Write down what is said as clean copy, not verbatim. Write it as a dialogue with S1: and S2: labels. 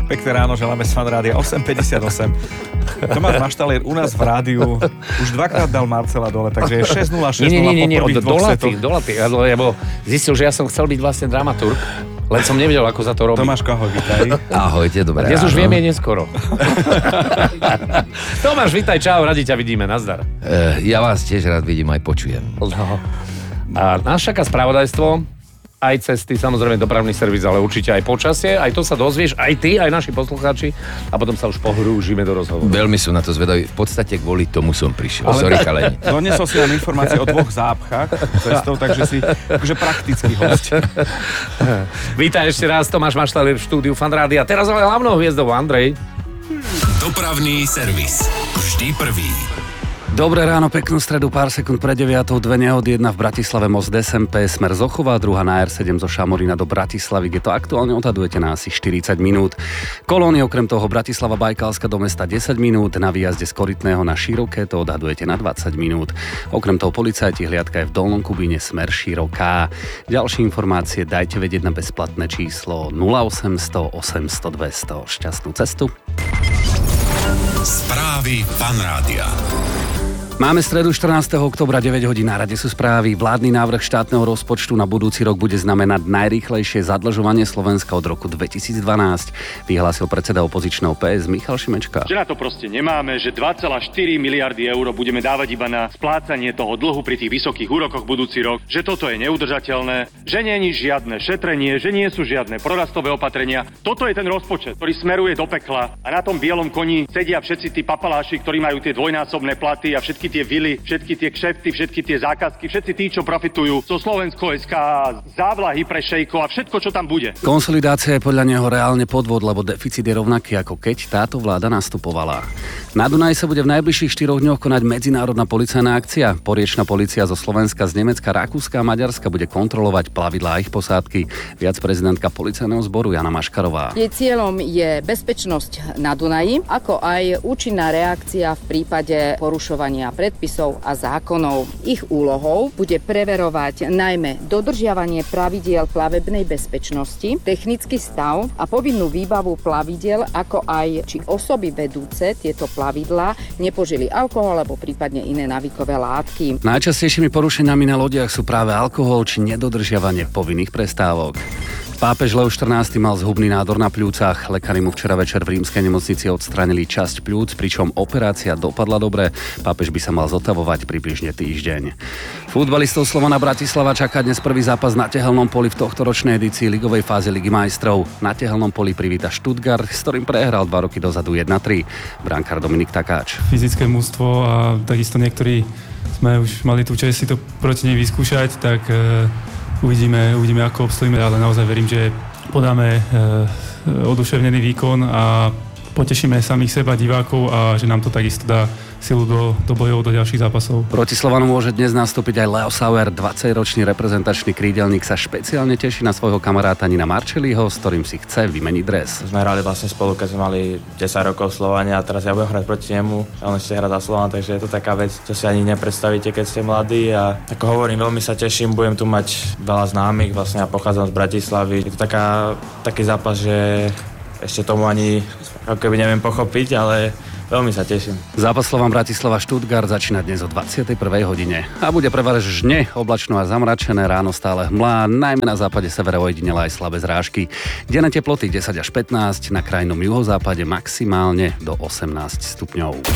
S1: Pekné ráno, želáme z Fanrádia 8.58. Tomáš Maštalír u nás v rádiu už dvakrát dal Marcela dole, takže je 6.06
S2: Nie,
S1: po prvých dvoch setoch.
S2: dolatý, lebo zistil, že ja som chcel byť vlastne dramaturg, len som nevedel, ako sa to robí.
S1: Tomáško, ahoj, vítaj.
S3: Ahojte, dobré
S2: Dnes
S3: ráno.
S2: už vieme neskoro. Tomáš, vítaj, čau, radi ťa vidíme, nazdar.
S3: Ja vás tiež rád vidím, aj počujem.
S2: No. A nás čaká spravodajstvo, aj cesty, samozrejme dopravný servis, ale určite aj počasie, aj to sa dozvieš, aj ty, aj naši poslucháči a potom sa už pohrúžime do rozhovoru.
S3: Veľmi sú na to zvedaví. V podstate kvôli tomu som prišiel. Sorry, chalani.
S1: Donesol si nám informácie o 2 zápchách cestou, takže si akože praktický host.
S2: Vítaj ešte raz, Tomáš Maštalír v štúdiu Fanrádia. Teraz ale hlavnou hviezdou Andrej.
S4: Dopravný servis. Vždy prvý.
S5: Dobré ráno, peknú stredu, pár sekúnd pred 9:00, 2 nehody, jedna v Bratislave, most SMP, smer Zochova, druhá na R7 zo Šamorína do Bratislavy, kde to aktuálne odhadujete na asi 40 minút. Kolóny okrem toho Bratislava Bajkalska do mesta 10 minút, na výjazde z Korytného na Široké to odhadujete na 20 minút. Okrem toho policajti, hliadka je v Dolnom Kubíne, smer Široká. Ďalšie informácie dajte vedieť na bezplatné číslo 0800 800 200. Šťastnú cestu.
S4: Správy Fanrádia.
S5: Máme stredu 14. októbra, 9 hodín, na rade sú správy. Vládny návrh štátneho rozpočtu na budúci rok bude znamenať najrýchlejšie zadlžovanie Slovenska od roku 2012, vyhlásil predseda opozičného PS Michal Šimečka.
S6: Že na to proste nemáme, že 2,4 miliardy eur budeme dávať iba na splácanie toho dlhu pri tých vysokých úrokoch budúci rok, že toto je neudržateľné, že nie je žiadne šetrenie, že nie sú žiadne prorastové opatrenia. Toto je ten rozpočet, ktorý smeruje do pekla a na tom bielom koni sedia všetci tí papaláši, ktorí majú tie dvojnásobné platy a všetky tie vily, všetky tie kšefty, všetky tie zákazky, všetci tí, čo profitujú zo Slovensko.sk, závlahy pre šejkov a všetko, čo tam bude.
S5: Konsolidácia je podľa neho reálne podvod, lebo deficit je rovnaký ako keď táto vláda nastupovala. Na Dunaji sa bude v najbližších 4 dňoch konať medzinárodná policajná akcia. Poriečna polícia zo Slovenska, z Nemecka, Rakúska a Maďarska bude kontrolovať plavidlá a ich posádky. Viac prezidentka policajného zboru Jana Maškarová.
S7: Jej cieľom je bezpečnosť na Dunaji, ako aj účinná reakcia v prípade porušovania predpisov a zákonov. Ich úlohou bude preverovať najmä dodržiavanie pravidiel plavebnej bezpečnosti, technický stav a povinnú výbavu plavidiel, ako aj či osoby vedúce tieto plavidlá nepožili alkohol alebo prípadne iné návykové látky.
S5: Najčastejšími porušeniami na lodiach sú práve alkohol či nedodržiavanie povinných prestávok. Pápež Leo XIV mal zhubný nádor na pľúcach. Lekári mu včera večer v rímskej nemocnici odstránili časť pľúc, pričom operácia dopadla dobre. Pápež by sa mal zotavovať približne týždeň. Futbalistov Slovana Bratislava čaká dnes prvý zápas na tehelnom poli v tohtoročnej edícii ligovej fázy Ligy majstrov. Na tehelnom poli privíta Stuttgart, s ktorým prehral 2 roky dozadu 1-3. Brankár Dominik Takáč.
S8: Fyzické mužstvo a takisto niektorí sme už mali tú časť si to proti nej vyskúšať, tak uvidíme, ako obstojíme, ale naozaj verím, že podáme oduševnený výkon a potešíme samých seba, divákov a že nám to takisto dá silu do bojov, do ďalších zápasov.
S5: Proti Slovanu môže dnes nastúpiť aj Leo Sauer, 20-ročný reprezentačný krídelník sa špeciálne teší na svojho kamaráta Nina Marčeliho, s ktorým si chce vymeniť dres.
S9: Sme hrali vlastne spolu, keď sme mali 10 rokov v Slovane a teraz ja budem hrať proti nemu a on ešte hrá za Slovan, takže je to taká vec, čo si ani nepredstavíte, keď ste mladí a ako hovorím, veľmi sa teším, budem tu mať veľa známych, vlastne ja pochádzam z Bratislavy. Je to taký zápas, že ešte tomu ani ako keby neviem pochopiť, ale veľmi sa teším.
S5: Zápas Slovan Bratislava Stuttgart začína dnes o 21. hodine. A bude prevažne oblačno a zamračené, ráno stále hmlá, najmä na západe severa ojedinele aj slabé zrážky. Denné teploty 10 až 15, na krajnom juhozápade maximálne do 18 stupňov.